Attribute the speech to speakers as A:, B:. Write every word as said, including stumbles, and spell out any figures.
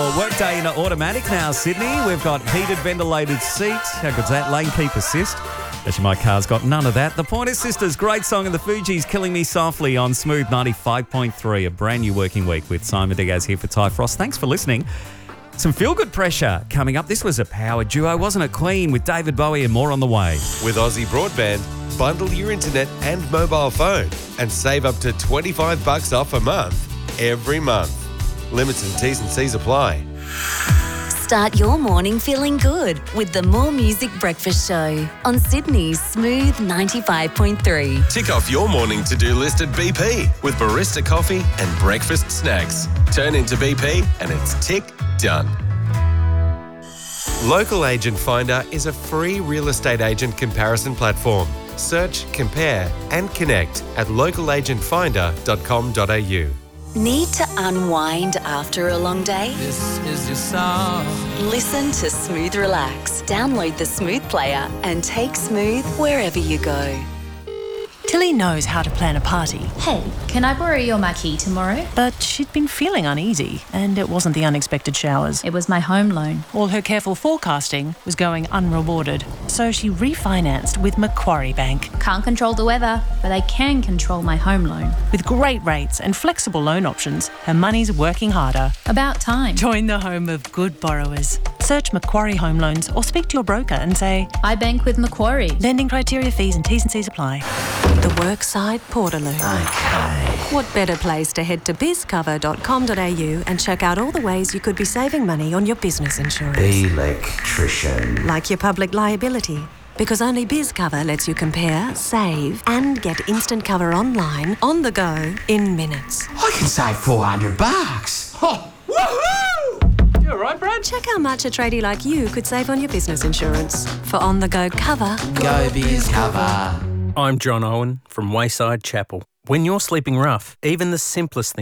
A: Workday in automatic now, Sydney. We've got heated ventilated seats. How good's that? Lane keep assist. Actually, my car's got none of that. The Pointer Sisters, great song, and the Fugees, Killing Me Softly on Smooth ninety-five point three. A brand new working week with Simon Diaz here for Ty Frost. Thanks for listening. Some feel-good pressure coming up. This was a power duo, wasn't it? Queen with David Bowie, and more on the way.
B: With Aussie Broadband, bundle your internet and mobile phone and save up to twenty-five bucks off a month every month. Limits and T's and C's apply.
C: Start your morning feeling good with the More Music Breakfast Show on Sydney's Smooth ninety-five point three.
B: Tick off your morning to-do list at B P with barista coffee and breakfast snacks. Turn into B P and it's tick done. Local Agent Finder is a free real estate agent comparison platform. Search, compare and connect at local agent finder dot com dot a u.
C: Need to unwind after a long day?
D: This is your song.
C: Listen to Smooth Relax. Download the Smooth player and take Smooth wherever you go.
E: Tilly knows how to plan a party,
F: Hey, can I borrow your marquee tomorrow?
E: but she'd been feeling uneasy, and it wasn't the unexpected showers.
F: It was my home loan.
E: All her careful forecasting was going unrewarded, so she refinanced with Macquarie Bank.
F: Can't control the weather, but I can control my home loan.
E: With great rates and flexible loan options, her money's working harder.
F: About time.
E: Join the home of good borrowers. Search Macquarie Home Loans or speak to your broker and say,
F: I bank with Macquarie.
E: lending criteria, fees and T's and C's apply.
G: The Workside Portaloo. Okay. What better place to head to biz cover dot com dot a u and check out all the ways you could be saving money on your business insurance.
H: Electrician.
G: Like your public liability. Because only BizCover lets you compare, save, and get instant cover online, on the go, in minutes.
H: I can save four hundred bucks. Oh, woohoo!
E: You all right, Brad?
G: Check how much a tradie like you could save on your business insurance. For on-the-go cover,
H: Go Biz Cover.
I: I'm John Owen from Wayside Chapel. When you're sleeping rough, even the simplest things